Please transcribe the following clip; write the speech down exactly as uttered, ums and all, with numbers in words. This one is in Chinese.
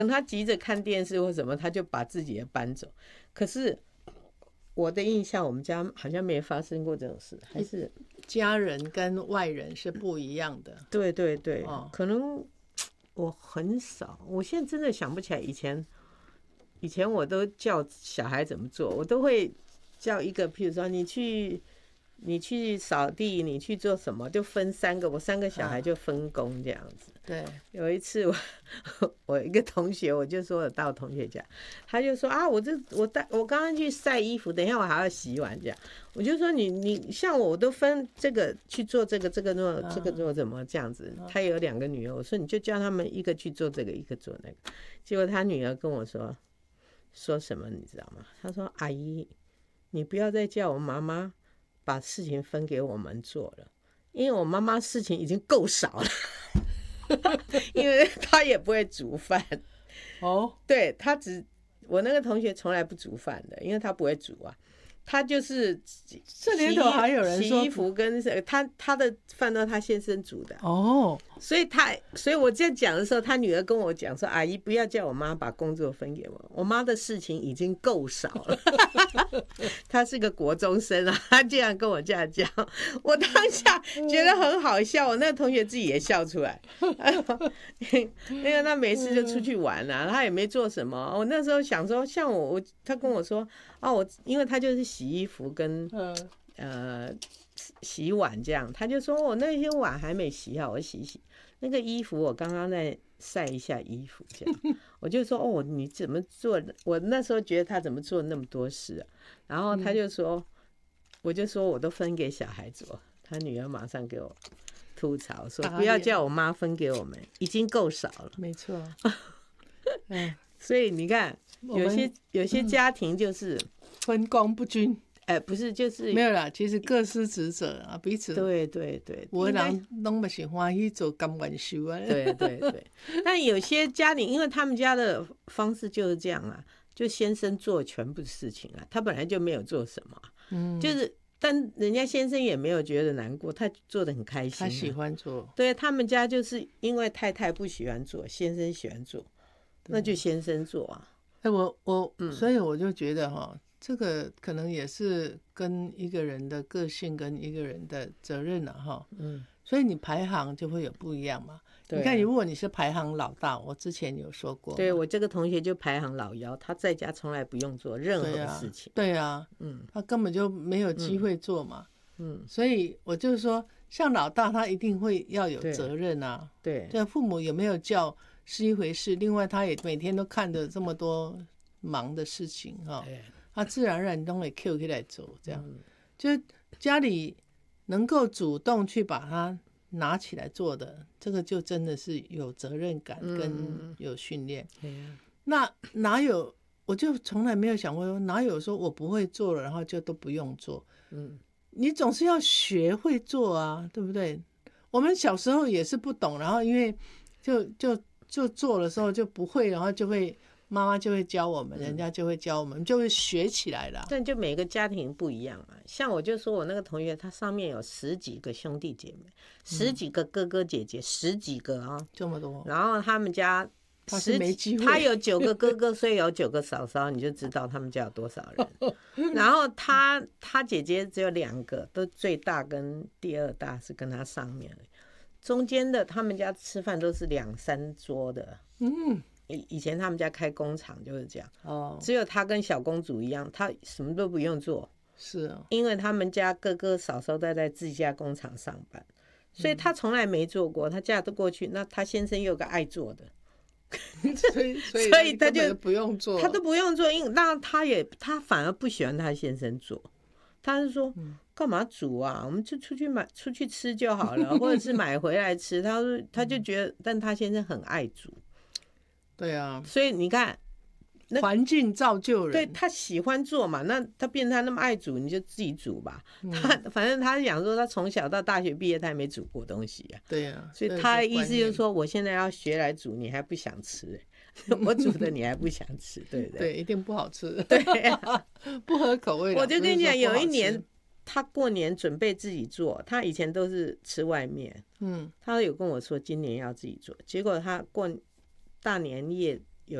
等他急着看电视或什么，他就把自己的搬走。可是我的印象，我们家好像没发生过这种事，还是家人跟外人是不一样的。 对对对， 哦、 可能我很少，我现在真的想不起来以前。以前我都叫小孩怎么做，我都会叫一个，譬如说你去你去扫地，你去做什么，就分三个，我三个小孩就分工这样子。 对， 有一次我我一个同学，我就说我到同学家，他就说啊，我这我带我刚刚去晒衣服，等一下我还要洗碗这样。我就说你你像我，我都分这个去做这个，这个做这个做怎么这样子。他有两个女儿，我说你就叫他们一个去做这个，一个做那个。结果他女儿跟我说。说什么你知道吗？他说：“阿姨，你不要再叫我妈妈把事情分给我们做了，因为我妈妈事情已经够少了，因为她也不会煮饭。 哦， 对，她只我那个同学从来不煮饭的，因为她不会煮啊。”他就是这年头还有人说洗衣服跟他他的饭都他先生煮的哦， 所以他所以我这样讲的时候，他女儿跟我讲说：“阿姨不要叫我妈把工作分给我，我妈的事情已经够少了。”他是个国中生啊，他这样跟我这样讲，我当下觉得很好笑，我那个同学自己也笑出来，因为他每次就出去玩啊，他也没做什么。我那时候想说，像我我他跟我说啊，我因为他就是洗衣服跟呃洗碗这样，他就说我那些碗还没洗好，我洗洗那个衣服，我刚刚在晒一下衣服这样，我就说哦，你怎么做？我那时候觉得他怎么做那么多事啊？然后他就说，我就说我都分给小孩做，他女儿马上给我吐槽说不要叫我妈分给我们，已经够少了。 没错， 嗯，所以你看，有些有些家庭就是分工不均。 哎，不是，就是没有啦，其实各司职责啊，彼此对对对， 有的人拢嘛是欢喜做甘愿受啊。 对对对，但有些家庭，因为他们家的方式就是这样啊，就先生做全部事情啊，他本来就没有做什么，嗯，就是但人家先生也没有觉得难过，他做得很开心、啊， 他喜欢做。 对，他们家就是因为太太不喜欢做，先生喜欢做，那就先生做啊。 哎，我我、嗯，所以我就觉得哈。这个可能也是跟一个人的个性跟一个人的责任啊哈，嗯，所以你排行就会有不一样嘛。啊、你看，如果你是排行老大，我之前有说过， 对我这个同学就排行老幺，他在家从来不用做任何事情， 对啊，对啊嗯，他根本就没有机会做嘛，嗯，所以我就是说，像老大他一定会要有责任啊， 对， 对，父母有没有教是一回事，另外他也每天都看着这么多忙的事情哈。他自然而然都会 Q 起来做，这样、嗯、就家里能够主动去把它拿起来做的，这个就真的是有责任感跟有训练、嗯。那哪有？我就从来没有想过，哪有说我不会做了，然后就都不用做？嗯，你总是要学会做啊，对不对？我们小时候也是不懂，然后因为就就就做的时候就不会，然后就会。妈妈就会教我们，人家就会教我们，就会学起来了。 但就每个家庭不一样嘛。像我就说我那个同学，他上面有十几个兄弟姐妹，十几个哥哥姐姐，嗯、十几个啊， 这么多。 然后他们家他是没机会， 他有九个哥哥，所以有九个嫂嫂，你就知道他们家有多少人。然后他他姐姐只有两个，都最大跟第二大是跟他上面，中间的他们家吃饭都是两三桌的。嗯。以前他们家开工厂就是这样，哦，只有他跟小公主一样，他什么都不用做， 是啊， 因为他们家哥哥嫂嫂都在自己家工厂上班，所以他从来没做过。他嫁得过去，那他先生又有个爱做的， 所以所以他就不用做， 他都不用做，因为那他也他反而不喜欢他先生做，他是说。嗯干嘛煮啊？我们就出去买出去吃就好了，或者是买回来吃。他说他就觉得，但他先生很爱煮。 对啊， 所以你看， 环境造就人。 对，他喜欢做嘛，那他变成他那么爱煮，你就自己煮吧。嗯、他反正他讲说，他从小到大学毕业，他也没煮过东西啊。 对啊， 所以他的意思就是说，我现在要学来煮，你还不想吃、欸，我煮的你还不想吃，对不对？ 对，一定不好吃。 对、啊， 不合口味。 我就跟你讲，有一年他过年准备自己做，他以前都是吃外面，嗯，他有跟我说今年要自己做，结果他过。大年夜